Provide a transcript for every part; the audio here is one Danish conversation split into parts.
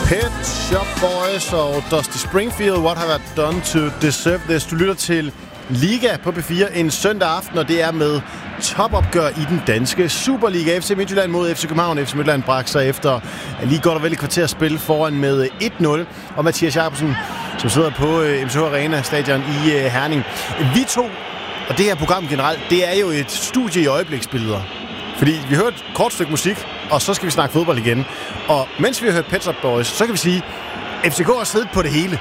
Pet Shop Boys og Dusty Springfield, What Have I Done to Deserve This? Du lytter til Liga på P4 en søndag aften, og det er med topopgør i den danske Superliga. FC Midtjylland mod FC København. FC Midtjylland brak sig efter lige godt og vel et kvarter spil foran med 1-0. Og Mathias Jacobsen, som sidder på MCH Arena stadion i Herning. Vi to, og det her program generelt, det er jo et studie i øjebliksbilleder. Fordi vi hørte et kort stykke musik, og så skal vi snakke fodbold igen. Og mens vi har hørt Pet Shop Boys, så kan vi sige, at FCK har siddet på det hele.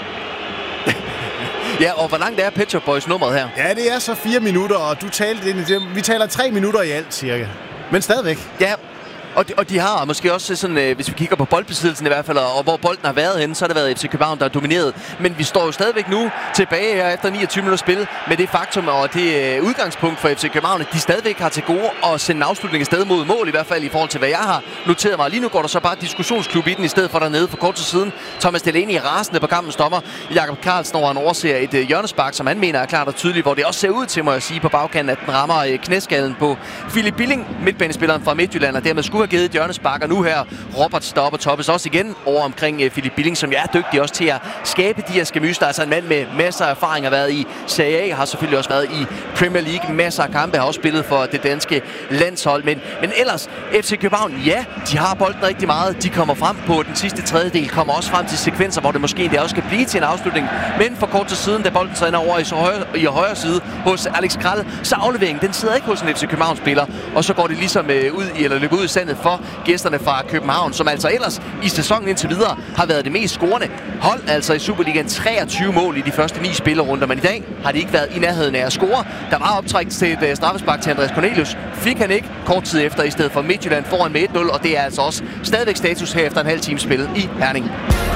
Ja, og hvor langt er Pet Shop Boys nummeret her? Ja, det er så 4 minutter, og du talte ind i det. Vi taler 3 minutter i alt, cirka. Men stadigvæk. Ja, og de har måske også sådan, hvis vi kigger på boldbesiddelsen i hvert fald, og hvor bolden har været henne, så har det været FC København, der er domineret. Men vi står jo stadigvæk nu tilbage her efter 29 minutter spil med det faktum og det udgangspunkt for FC København, at de stadigvæk har til gode at sende afslutningen sted mod mål, i hvert fald i forhold til, hvad jeg har noteret mig. Lige nu går der så bare diskussionsklub i den, i stedet for dernede for kort tid siden. Thomas Delaney rasende på kampens dommer. Jakob Carlsen over, han overser et hjørnespark, som han mener er klart og tydeligt, hvor det også ser ud til, må jeg sige, på bagkanten, at den rammer knæskallen på Philip Billing, midtbanespilleren fra Midtjylland, og dermed skulle have givet et hjørnespark. Og nu her Roberts der op og toppes også igen over omkring Philip Billing, som er dygtig også til at skabe de her skamys. Der er altså en mand med masser af erfaring, har været i Serie A, har selvfølgelig også været i Premier League, masser af kampe, har også spillet for det danske landshold. Men ellers, FC København, ja, de har bolden rigtig meget. De kommer frem på den sidste tredjedel, kommer også frem til sekvenser, hvor det måske det også skal blive til en afslutning. Men for kort tid siden, da bolden så ender over i højre side hos Alex Krall, så afleveringen, den sidder ikke hos en FC København-spiller. Og så går det ligesom løber ud i sandet for gæsterne fra København, som altså ellers i sæsonen indtil videre har været det mest scorende hold, altså i Superligaen 23 mål i de første 9 spillerunder, men i dag har de ikke været i nærheden af at score. Der var optræk til et straffespark til Andreas Cornelius, fik han ikke kort tid efter, i stedet for Midtjylland foran med 1-0, og det er altså også stadigvæk status her efter en halv time spillet i Herning.